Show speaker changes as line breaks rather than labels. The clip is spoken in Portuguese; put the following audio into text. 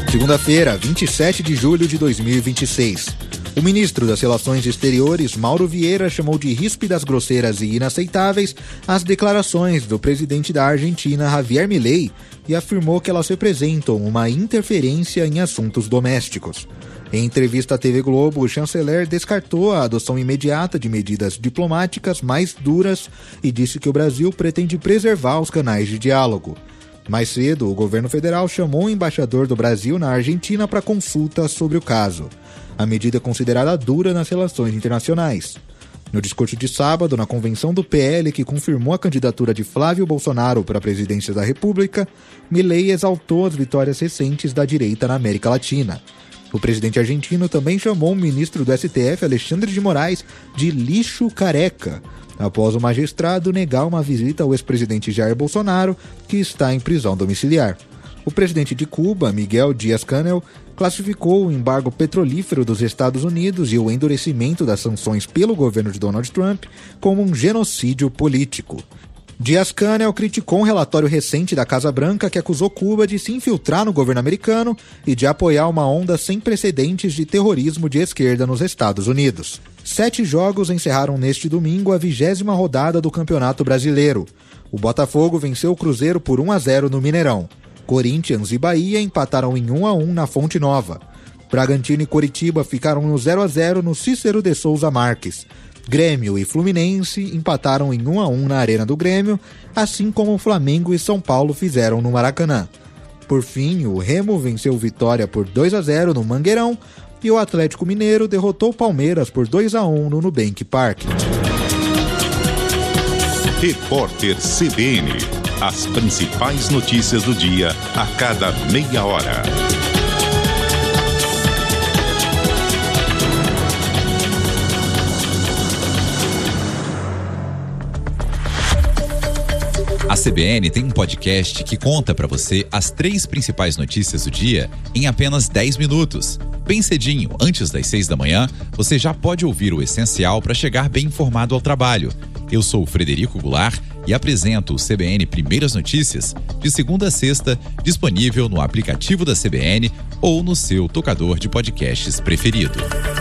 Segunda-feira, 27 de julho de 2026. O ministro das Relações Exteriores, Mauro Vieira, chamou de ríspidas, grosseiras e inaceitáveis as declarações do presidente da Argentina, Javier Milei, e afirmou que elas representam uma interferência em assuntos domésticos. Em entrevista à TV Globo, o chanceler descartou a adoção imediata de medidas diplomáticas mais duras e disse que o Brasil pretende preservar os canais de diálogo. Mais cedo, o governo federal chamou o embaixador do Brasil na Argentina para consulta sobre o caso. A medida é considerada dura nas relações internacionais. No discurso de sábado, na convenção do PL, que confirmou a candidatura de Flávio Bolsonaro para a presidência da República, Milei exaltou as vitórias recentes da direita na América Latina. O presidente argentino também chamou o ministro do STF, Alexandre de Moraes, de lixo careca, após o magistrado negar uma visita ao ex-presidente Jair Bolsonaro, que está em prisão domiciliar. O presidente de Cuba, Miguel Díaz-Canel, classificou o embargo petrolífero dos Estados Unidos e o endurecimento das sanções pelo governo de Donald Trump como um genocídio político. Díaz-Canel criticou um relatório recente da Casa Branca que acusou Cuba de se infiltrar no governo americano e de apoiar uma onda sem precedentes de terrorismo de esquerda nos Estados Unidos. 7 jogos encerraram neste domingo a 20ª rodada do Campeonato Brasileiro. O Botafogo venceu o Cruzeiro por 1-0 no Mineirão. Corinthians e Bahia empataram em 1-1 na Fonte Nova. Bragantino e Coritiba ficaram no 0-0 no Cícero de Souza Marques. Grêmio e Fluminense empataram em 1-1 na Arena do Grêmio, assim como Flamengo e São Paulo fizeram no Maracanã. Por fim, o Remo venceu Vitória por 2-0 no Mangueirão e o Atlético Mineiro derrotou o Palmeiras por 2-1 no Nubank Park.
Repórter CBN. As principais notícias do dia a cada meia hora.
A CBN tem um podcast que conta para você as 3 principais notícias do dia em apenas 10 minutos. Bem cedinho, antes das 6 da manhã, você já pode ouvir o essencial para chegar bem informado ao trabalho. Eu sou o Frederico Goulart e apresento o CBN Primeiras Notícias de segunda a sexta, disponível no aplicativo da CBN ou no seu tocador de podcasts preferido.